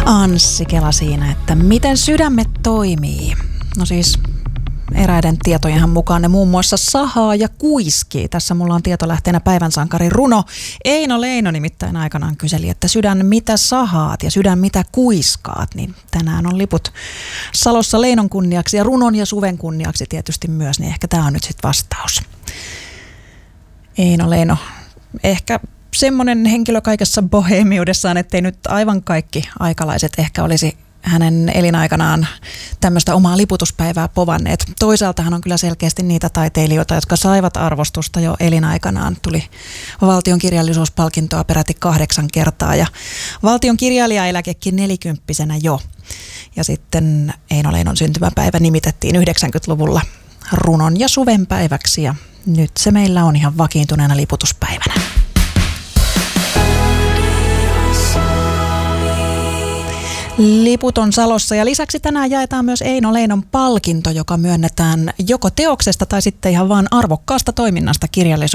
Anssi Kela siinä, että miten sydämet toimii. No siis eräiden tietojenhan mukaan ne muun muassa sahaa ja kuiskii. Tässä mulla on tietolähteenä päivän sankari runo. Eino Leino nimittäin aikanaan kyseli, että sydän mitä sahaat ja sydän mitä kuiskaat. Niin tänään on liput Salossa Leinon kunniaksi ja runon ja suven kunniaksi tietysti myös. Niin ehkä tämä on nyt sitten vastaus. Eino Leino, ehkä semmoinen henkilö kaikessa bohemiudessaan, ettei nyt aivan kaikki aikalaiset ehkä olisi hänen elinaikanaan tämmöistä omaa liputuspäivää povanneet. Toisaalta hän on kyllä selkeästi niitä taiteilijoita, jotka saivat arvostusta jo elinaikanaan. Tuli valtion kirjallisuuspalkintoa peräti 8 kertaa ja valtion kirjailijaeläkekin 40-vuotiaana jo. Ja sitten Eino Leinon syntymäpäivä nimitettiin 90-luvulla runon ja suven päiväksi ja nyt se meillä on ihan vakiintuneena liputuspäivänä. Liput on Salossa ja lisäksi tänään jaetaan myös Eino Leinon palkinto, joka myönnetään joko teoksesta tai sitten ihan vaan arvokkaasta toiminnasta